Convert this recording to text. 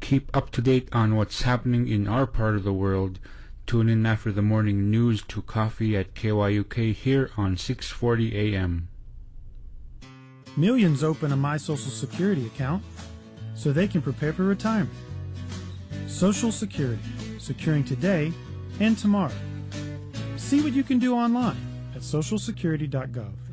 keep up to date on what's happening in our part of the world, tune in after the morning news to coffee at KYUK here on 640 AM. Millions open a My Social Security account so they can prepare for retirement. Social Security, securing today and tomorrow. See what you can do online at socialsecurity.gov.